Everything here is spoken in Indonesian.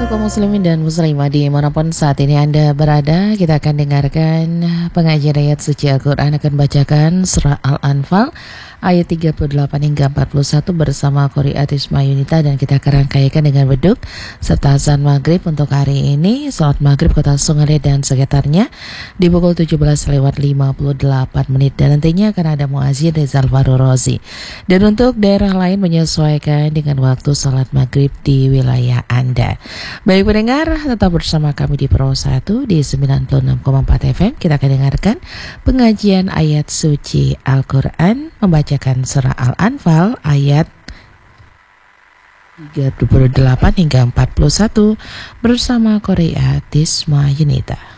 kaum muslimin dan muslimah dimanapun saat ini Anda berada, kita akan dengarkan pengajian ayat suci Al-Quran. Akan bacakan surah Al-Anfal ayat 38 hingga 41 bersama Qori'at Isma Yunita, dan kita akan rangkaikan dengan beduk serta azan maghrib untuk hari ini. Salat maghrib Kota Sungai dan sekitarnya di pukul 17.58 dan nantinya akan ada muazin Rizal Farurozi. Dan untuk daerah lain menyesuaikan dengan waktu salat maghrib di wilayah Anda. Baik pendengar, tetap bersama kami di Pro 1 di 96,4 FM. Kita akan dengarkan pengajian ayat suci Al-Quran, membacakan surah Al-Anfal ayat 38 hingga 41 bersama Qori'at Isma Yunita.